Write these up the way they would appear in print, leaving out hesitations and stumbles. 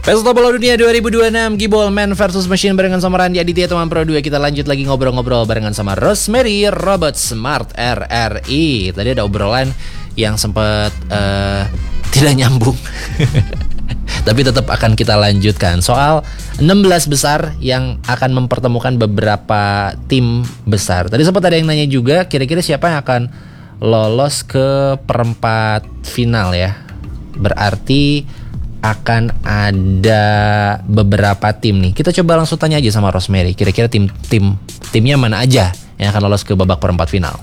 Pesta Bola Dunia 2026 Gibol Man versus Machine barengan sama Randy Aditya teman Pro 2. Kita lanjut lagi ngobrol-ngobrol barengan sama Rosemary Robot Smart RRI. Tadi ada obrolan yang sempat tidak nyambung. Tapi tetap akan kita lanjutkan soal 16 besar yang akan mempertemukan beberapa tim besar. Tadi sempat ada yang nanya juga kira-kira siapa yang akan lolos ke perempat final ya. Berarti akan ada beberapa tim nih. Kita coba langsung tanya aja sama Rosemary. Kira-kira timnya mana aja yang akan lolos ke babak perempat final?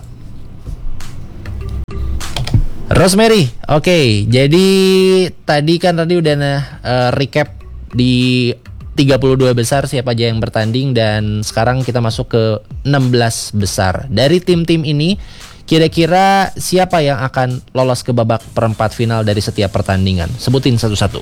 Rosemary, oke. Jadi tadi udah recap di 32 besar siapa aja yang bertanding dan sekarang kita masuk ke 16 besar. Dari tim-tim ini kira-kira siapa yang akan lolos ke babak perempat final dari setiap pertandingan? Sebutin satu-satu.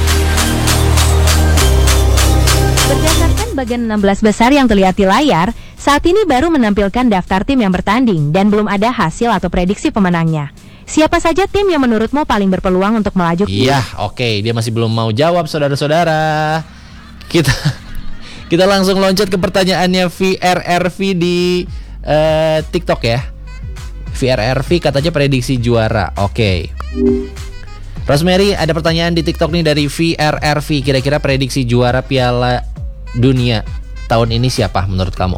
Berdasarkan bagian 16 besar yang terlihat di layar, saat ini baru menampilkan daftar tim yang bertanding dan belum ada hasil atau prediksi pemenangnya. Siapa saja tim yang menurutmu paling berpeluang untuk melaju? Iya, oke. Dia masih belum mau jawab, saudara-saudara. Kita langsung loncat ke pertanyaannya VRRV di TikTok ya. VRRV katanya prediksi juara. Oke. Rosemary, ada pertanyaan di TikTok nih dari VRRV. Kira-kira prediksi juara Piala Dunia tahun ini siapa menurut kamu?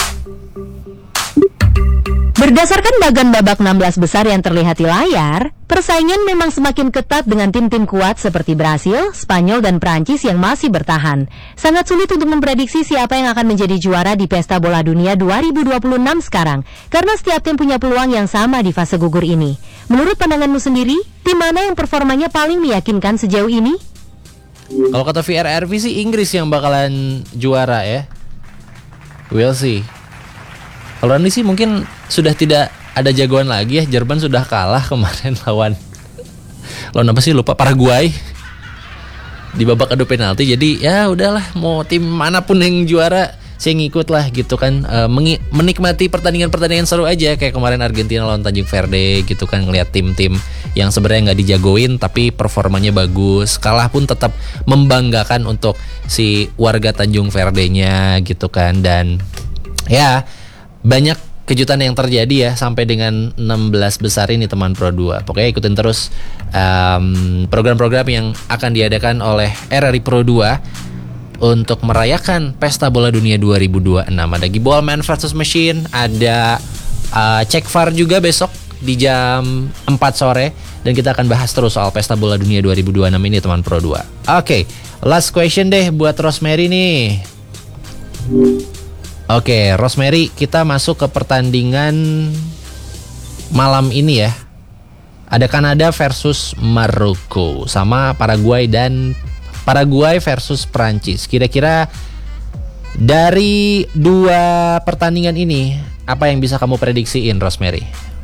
Berdasarkan bagan babak 16 besar yang terlihat di layar, persaingan memang semakin ketat dengan tim-tim kuat seperti Brasil, Spanyol, dan Prancis yang masih bertahan. Sangat sulit untuk memprediksi siapa yang akan menjadi juara di Pesta Bola Dunia 2026 sekarang, karena setiap tim punya peluang yang sama di fase gugur ini. Menurut pandanganmu sendiri, tim mana yang performanya paling meyakinkan sejauh ini? Kalau kata VRRV sih Inggris yang bakalan juara ya. We'll see. Kalau ini sih mungkin sudah tidak ada jagoan lagi ya. Jerman sudah kalah kemarin lawan apa sih lupa, Paraguay di babak adu penalti. Jadi ya udahlah, mau tim manapun yang juara saya ngikut lah gitu kan. Menikmati pertandingan seru aja kayak kemarin Argentina lawan Tanjung Verde gitu kan, ngelihat tim-tim yang sebenarnya nggak dijagoin tapi performanya bagus. Kalah pun tetap membanggakan untuk si warga Tanjung Verde-nya gitu kan. Dan ya banyak kejutan yang terjadi ya sampai dengan 16 besar ini teman Pro 2. Pokoknya ikutin terus program-program yang akan diadakan oleh RRI Pro 2 untuk merayakan Pesta Bola Dunia 2026. Ada Gibol Man versus Machine, ada Cek VAR juga besok di jam 4 sore. Dan kita akan bahas terus soal Pesta Bola Dunia 2026 ini teman Pro 2. Oke, last question deh buat Rosemary nih. Oke, Rosemary, kita masuk ke pertandingan malam ini ya. Ada Kanada versus Maroko sama Paraguay versus Prancis. Kira-kira dari dua pertandingan ini apa yang bisa kamu prediksiin, Rosemary?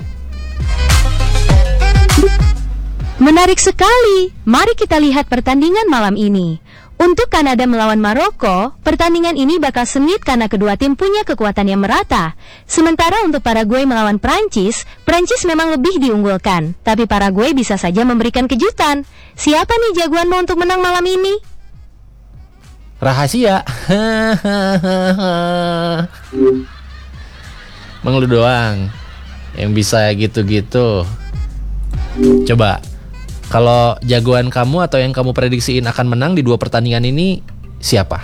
Menarik sekali. Mari kita lihat pertandingan malam ini. Untuk Kanada melawan Maroko, pertandingan ini bakal sengit karena kedua tim punya kekuatan yang merata. Sementara untuk Paraguay melawan Prancis memang lebih diunggulkan, tapi Paraguay bisa saja memberikan kejutan. Siapa nih jagoanmu untuk menang malam ini? Rahasia. Emang lu doang yang bisa gitu-gitu. Coba, kalau jagoan kamu atau yang kamu prediksiin akan menang di dua pertandingan ini siapa?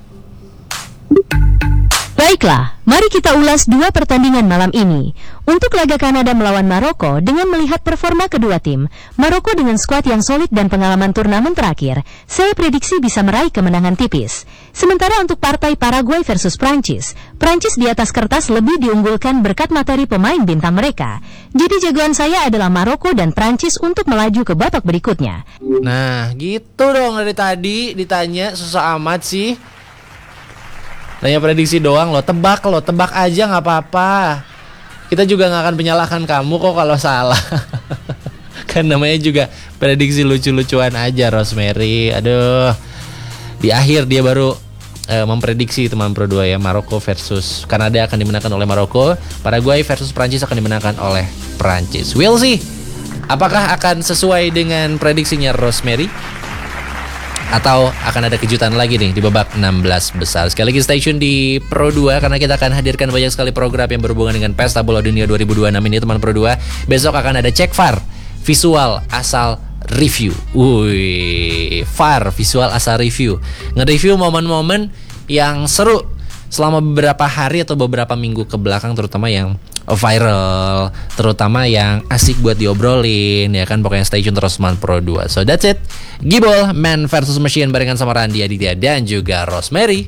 Baiklah, mari kita ulas dua pertandingan malam ini. Untuk laga Kanada melawan Maroko, dengan melihat performa kedua tim, Maroko dengan skuad yang solid dan pengalaman turnamen terakhir, saya prediksi bisa meraih kemenangan tipis. Sementara untuk partai Paraguay versus Prancis di atas kertas lebih diunggulkan berkat materi pemain bintang mereka. Jadi jagoan saya adalah Maroko dan Prancis untuk melaju ke babak berikutnya. Nah, gitu dong, dari tadi ditanya susah amat sih. Tanya prediksi doang lo, tebak aja nggak apa-apa. Kita juga nggak akan menyalahkan kamu kok kalau salah. Kan namanya juga prediksi lucu-lucuan aja, Rosemary. Aduh, di akhir dia baru memprediksi teman Pro 2 ya. Maroko versus Kanada akan dimenangkan oleh Maroko, Paraguay versus Prancis akan dimenangkan oleh Prancis. We'll see. Apakah akan sesuai dengan prediksinya Rosemary? atau akan ada kejutan lagi nih di babak 16 besar. Sekali lagi stay tune di Pro 2 karena kita akan hadirkan banyak sekali program yang berhubungan dengan Pesta Bola Dunia 2026 ini teman Pro 2. Besok akan ada cek VAR visual asal review. VAR visual asal review. Nge-review momen-momen yang seru selama beberapa hari atau beberapa minggu ke belakang, terutama yang viral, terutama yang asik buat diobrolin, ya kan. Pokoknya stay tune terus Man Pro 2. So that's it. Gibol Man versus Machine barengan sama Randy Aditya dan juga Rosemary.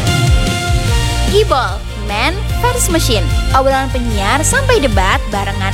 Gibol Man versus Machine, obrolan penyiar sampai debat barengan